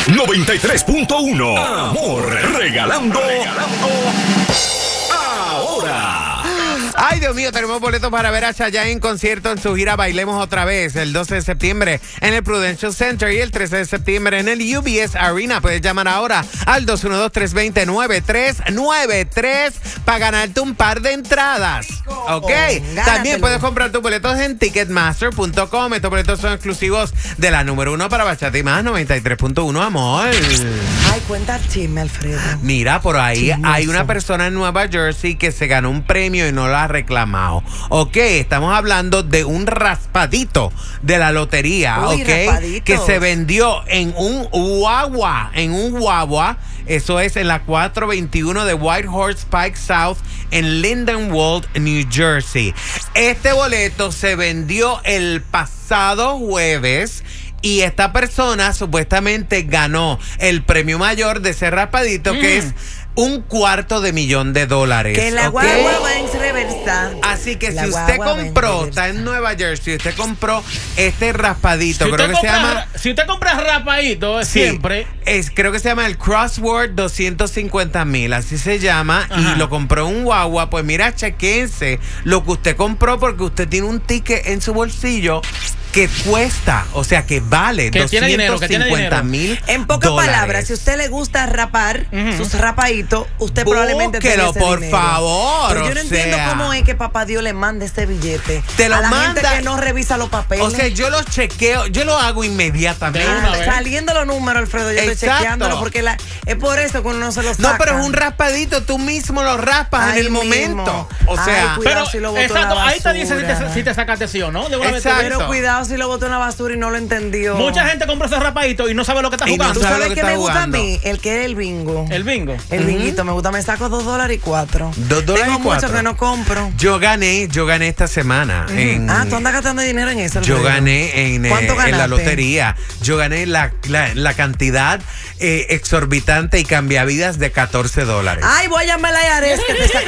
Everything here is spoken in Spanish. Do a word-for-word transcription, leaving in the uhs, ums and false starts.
noventa y tres punto uno. Amor, regalando. regalando ahora. Ay, Dios mío, tenemos boletos para ver a Chayanne en concierto en su gira Bailemos Otra Vez el doce de septiembre en el Prudential Center y el trece de septiembre en el U B S Arena. Puedes llamar ahora al dos uno dos, tres dos cero, nueve tres nueve tres para ganarte un par de entradas. Ok. Gánatelo. También puedes comprar tus boletos en ticketmaster punto com. Estos boletos son exclusivos de la número uno para Bachata y Más, noventa y tres punto uno, amor. Ay, cuenta el chisme, Alfredo. Mira, por ahí Chismoso. hay una persona en Nueva Jersey que se ganó un premio y no lo ha reclamado. Ok, estamos hablando de un raspadito de la lotería, Uy, ok, raspaditos. que se vendió en un guagua, en un guagua. Eso es en la cuatrocientos veintiuno de White Horse Pike South en Lindenwold, New Jersey. Este boleto se vendió el pasado jueves. Y esta persona supuestamente ganó el premio mayor de ese raspadito, mm. que es un cuarto de millón de dólares. Que la ¿okay? guagua va en reversa. Así que La si usted guagua compró, va en está en Nueva Jersey, usted compró este raspadito, Si creo usted, que se compra, llama... si usted compra rapadito, Sí, siempre... es, creo que se llama el Crossword doscientos cincuenta mil, así se llama, Ajá. y lo compró un guagua. Pues mira, chequense lo que usted compró porque usted tiene un ticket en su bolsillo que cuesta, o sea, que vale Que tiene dinero, que tiene doscientos cincuenta mil En pocas dólares. palabras, si a usted le gusta rapar Uh-huh. sus rapaditos, usted probablemente tenga Búsquelo, ese por dinero. favor, Pero yo o no entiendo sea. cómo es que papá Dios le manda este billete Te lo a la manda. gente que no revisa los papeles. O sea, yo lo chequeo, yo lo hago inmediatamente. De una vez. Saliendo los números, Alfredo, yo estoy Exacto. chequeándolo porque la, es por eso que uno no se lo saca. No, pero es un raspadito, tú mismo lo raspas Ahí en el mismo. momento. O Ay, sea, cuidado Pero, si lo boto en la exacto, ahí te dice si basura. te, si te sacaste sí o no. De una vez tú- Exacto. Pero cuidado si lo botó en la basura y no lo entendió. Mucha gente compra ese rapadito y no sabe lo que está Y no jugando. ¿Tú sabe lo sabes que qué me está gusta jugando. a mí? El que es el bingo. El bingo. El Ujú. binguito me gusta, me saco dos dólares y cuatro. Dos dólares Tengo y cuatro. mucho que no compro. Yo gané, yo gané esta semana. en, Ah, tú andas gastando dinero en eso. Yo Alfredo. gané en, eh, ¿Cuánto en la ganaste? lotería. Yo gané la, la, la cantidad eh, exorbitante y cambiavidas de catorce dólares. Ay, voy a llamar a la I R S que te saca